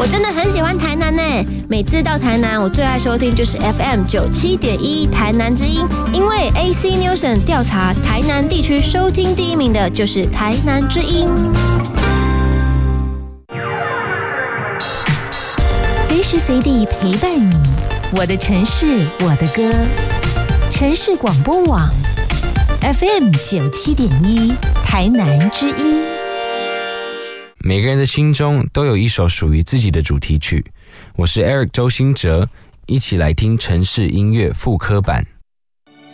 我真的很喜欢台南呢，每次到台南，我最爱收听就是 FM 97.1台南之音，因为 AC Nielsen 调查台南地区收听第1名的就是台南之音。 随时随地陪伴你，我的城市，我的歌，城市广播网 FM 97.1台南之音。 每个人的心中都有一首属于自己的主题曲。我是 Eric 周兴哲，一起来听城市音乐复刻版。